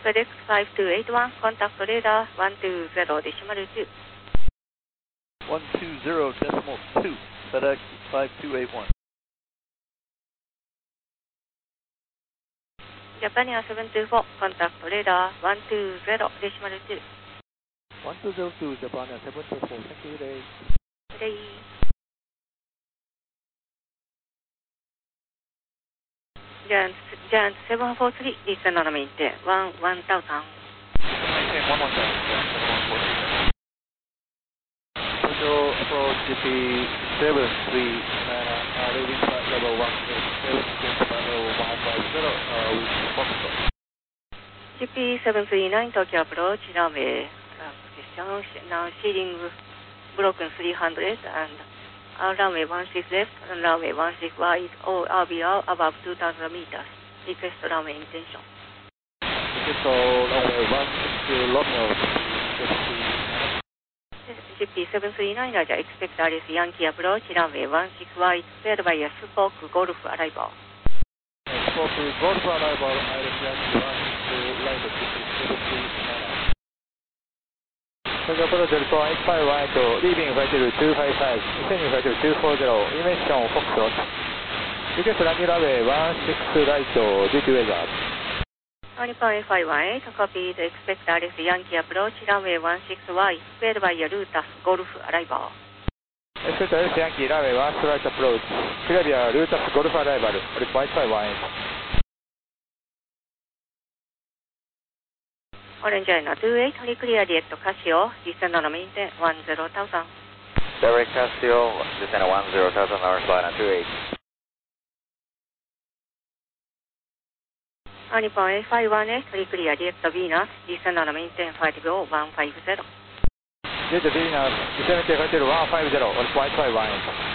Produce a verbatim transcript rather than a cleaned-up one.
FedEx ファイブツーエイトワン、コンタクトレーダーワンツーゼロデシマルツー。 one two zero decimal two, FedEx five two eight one. ジャパニアセブンツーフォー、コンタクトレーダーワンツーゼロデシマルツー。 one two zero two, Japan seven two four, thank you, day. レイ。ジャイアンツ、ジャイアンツセブンフォースリー、リスナーのメインテン、ワン、ワンタウザン。 Maintain one more time, seven one four three. Tokyo approach G P seven three, uh, leading flight level one eight seven, flight level one five zero, uh, with Foxtrot. ジーピーセブンスリーナイン 東京アプローチランウェイ、now sealing broken three hundred and uh, runway one six left and runway one six wide, all R B R above two thousand meters. Request runway intention. Request runway one six Romeo, ジーピーセブンスリーナイン Roger, expect Alice Yankee approach runway one six wide, paired by a Spoke Golf arrival. Spoke Golf arrival, Alice Yankee one six right to seven three nine. Tokyo approach Delta eight five one eight, leaving flight level two five five, descending flight level two four zero, dimension Foxtrot. Request landing runway one six right due to weather. Nippon F I one eight, copied, expect Alice Yankee approach runway one six wide, paired by a Lotus Golf arrival. Expect Alice Yankee runway one six right approach, clear via Lotus Golf arrival, Nippon F I one eight. Orange China two eight, reclear yet Casio, descend on maintain one zero thousand. Direct Casio, descend one zero thousand, Orange China two eight. Nippon F I one eight, reclear yet Venus, descend on maintain five zero one five zero. Jet Venus, descend flight level one five zero, Nippon F I one eight.